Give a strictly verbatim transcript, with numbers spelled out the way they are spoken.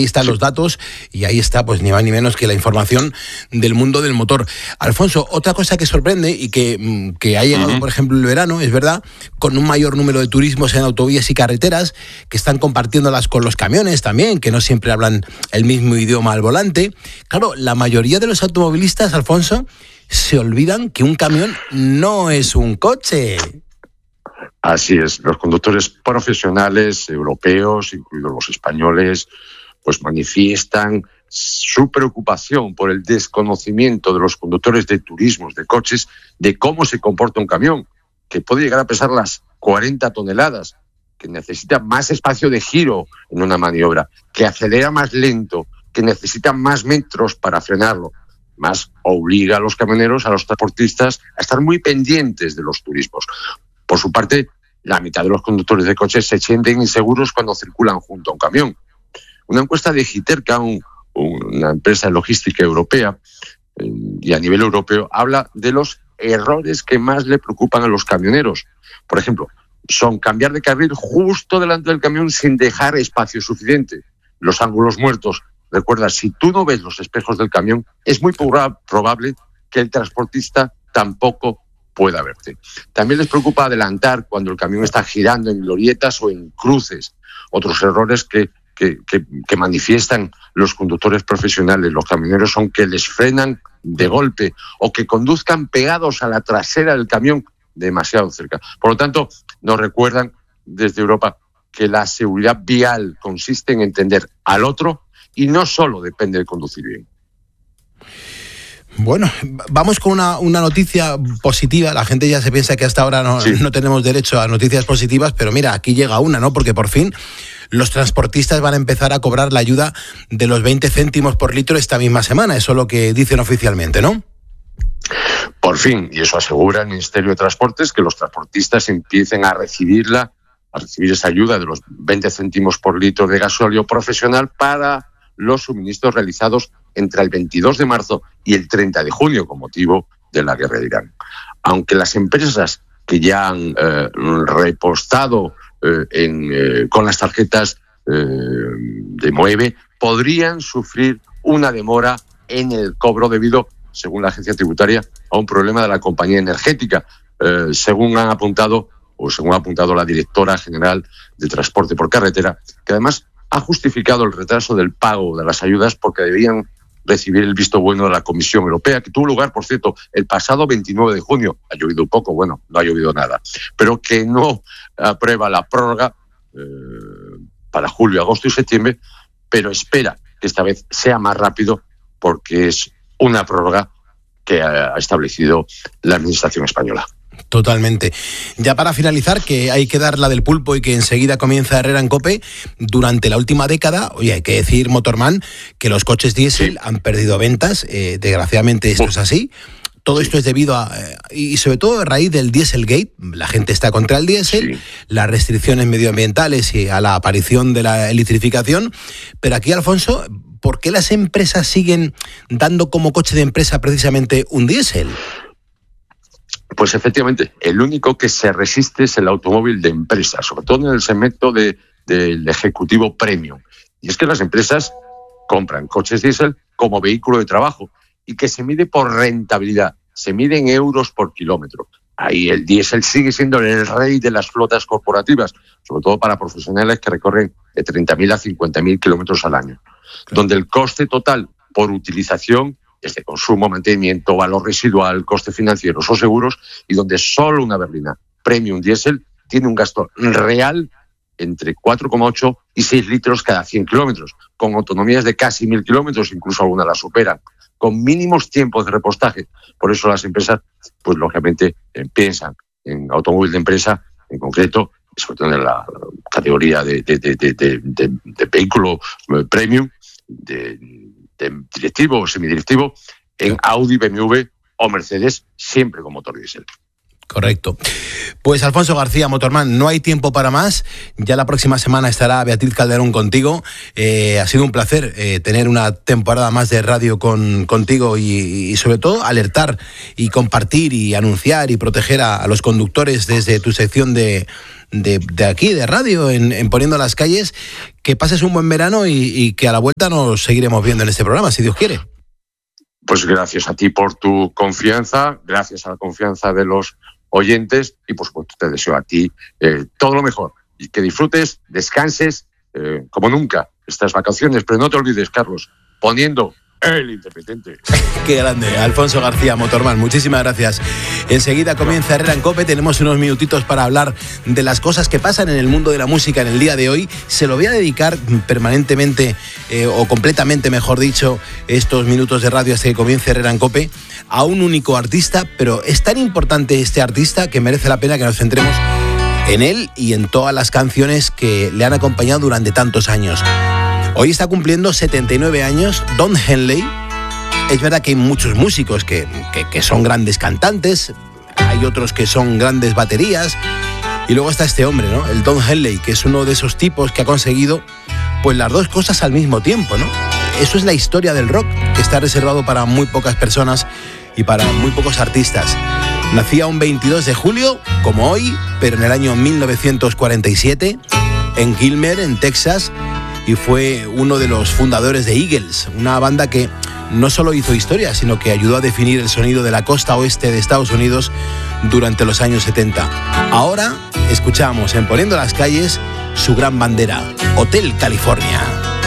ahí están los datos y ahí está, pues ni más ni menos que la información del mundo del motor. Alfonso, otra cosa que sorprende y que, que ha llegado, uh-huh. por ejemplo, el verano, es verdad, con un mayor número de turismos en autovías y carreteras, que están compartiéndolas con los camiones también, que no siempre hablan el mismo idioma al volante. Claro, la mayoría de los automovilistas, Alfonso, se olvidan que un camión no es un coche. Así es, los conductores profesionales europeos, incluidos los españoles, pues manifiestan su preocupación por el desconocimiento de los conductores de turismos, de coches, de cómo se comporta un camión, que puede llegar a pesar las cuarenta toneladas, que necesita más espacio de giro en una maniobra, que acelera más lento, que necesita más metros para frenarlo. Más obliga a los camioneros, a los transportistas, a estar muy pendientes de los turismos. Por su parte, la mitad de los conductores de coches se sienten inseguros cuando circulan junto a un camión. Una encuesta de Giterca, un, una empresa de logística europea, eh, y a nivel europeo, habla de los errores que más le preocupan a los camioneros. Por ejemplo, son cambiar de carril justo delante del camión sin dejar espacio suficiente. Los ángulos muertos. Recuerda, si tú no ves los espejos del camión, es muy probable que el transportista tampoco pueda verte. También les preocupa adelantar cuando el camión está girando en glorietas o en cruces. Otros errores que, que, que, que manifiestan los conductores profesionales, los camioneros, son que les frenan de golpe o que conduzcan pegados a la trasera del camión demasiado cerca. Por lo tanto, nos recuerdan desde Europa que la seguridad vial consiste en entender al otro y no solo depende de conducir bien. Bueno, vamos con una, una noticia positiva. La gente ya se piensa que hasta ahora no, sí. no tenemos derecho a noticias positivas, pero mira, aquí llega una, ¿no? Porque por fin los transportistas van a empezar a cobrar la ayuda de los veinte céntimos por litro esta misma semana. Eso es lo que dicen oficialmente, ¿no? Por fin, y eso asegura el Ministerio de Transportes, que los transportistas empiecen a recibirla, a recibir esa ayuda de los veinte céntimos por litro de gasóleo profesional para los suministros realizados entre el veintidós de marzo y el treinta de junio con motivo de la guerra de Irán. Aunque las empresas que ya han eh, repostado eh, en, eh, con las tarjetas eh, de Moeve podrían sufrir una demora en el cobro debido, según la agencia tributaria, a un problema de la compañía energética, eh, según han apuntado o según ha apuntado la directora general de Transporte por Carretera, que además ha justificado el retraso del pago de las ayudas porque debían recibir el visto bueno de la Comisión Europea, que tuvo lugar, por cierto, el pasado veintinueve de junio. Ha llovido un poco, bueno, no ha llovido nada, pero que no aprueba la prórroga eh, para julio, agosto y septiembre, pero espera que esta vez sea más rápido porque es una prórroga que ha establecido la Administración española. Totalmente. Ya para finalizar, que hay que dar la del pulpo y que enseguida comienza Herrera en COPE, durante la última década, oye, hay que decir, Motorman, que los coches diésel sí. han perdido ventas, eh, desgraciadamente esto oh. es así. Todo sí. esto es debido a, eh, y sobre todo a raíz del Dieselgate, la gente está contra el diésel, sí. las restricciones medioambientales y a la aparición de la electrificación, pero aquí, Alfonso, ¿por qué las empresas siguen dando como coche de empresa precisamente un diésel? Pues efectivamente, el único que se resiste es el automóvil de empresa, sobre todo en el segmento de, del ejecutivo premium. Y es que las empresas compran coches diésel como vehículo de trabajo y que se mide por rentabilidad, se mide en euros por kilómetro. Ahí el diésel sigue siendo el rey de las flotas corporativas, sobre todo para profesionales que recorren de treinta mil a cincuenta mil kilómetros al año, claro. donde el coste total por utilización es de consumo, mantenimiento, valor residual, coste financieros o seguros, y donde solo una berlina premium diésel tiene un gasto real entre cuatro coma ocho y seis litros cada cien kilómetros, con autonomías de casi mil kilómetros, incluso algunas las superan, con mínimos tiempos de repostaje. Por eso las empresas, pues lógicamente, eh, piensan en automóvil de empresa, en concreto, sobre todo en la categoría de, de, de, de, de, de, de vehículo premium, de directivo o semidirectivo, en Audi, B M W o Mercedes, siempre con motor diésel. Correcto. Pues Alfonso García, Motorman, no hay tiempo para más. Ya la próxima semana estará Beatriz Calderón contigo. Eh, ha sido un placer eh, tener una temporada más de radio con, contigo y, y sobre todo alertar y compartir y anunciar y proteger a, a los conductores desde tu sección de, de, de aquí, de radio, en, en Poniendo las Calles. Que pases un buen verano y, y que a la vuelta nos seguiremos viendo en este programa, si Dios quiere. Pues gracias a ti por tu confianza, gracias a la confianza de los oyentes y por supuesto te deseo a ti eh, todo lo mejor y que disfrutes, descanses eh, como nunca estas vacaciones, pero no te olvides, Carlos, poniendo el Independiente. Qué grande, Alfonso García, Motorman, muchísimas gracias. Enseguida comienza Herrera en COPE, tenemos unos minutitos para hablar de las cosas que pasan en el mundo de la música en el día de hoy. Se lo voy a dedicar permanentemente, eh, o completamente mejor dicho, estos minutos de radio hasta que comience Herrera en COPE, a un único artista, pero es tan importante este artista que merece la pena que nos centremos en él y en todas las canciones que le han acompañado durante tantos años. Hoy está cumpliendo setenta y nueve años Don Henley. Es verdad que hay muchos músicos que, que, que son grandes cantantes, hay otros que son grandes baterías, y luego está este hombre, ¿no? El Don Henley, que es uno de esos tipos que ha conseguido pues las dos cosas al mismo tiempo, ¿no? Eso es la historia del rock, que está reservado para muy pocas personas y para muy pocos artistas. Nacía un veintidós de julio, como hoy, pero en el año mil novecientos cuarenta y siete, en Gilmer, en Texas, y fue uno de los fundadores de Eagles, una banda que no solo hizo historia, sino que ayudó a definir el sonido de la costa oeste de Estados Unidos durante los años setenta. Ahora escuchamos en Poniendo las Calles su gran bandera, Hotel California.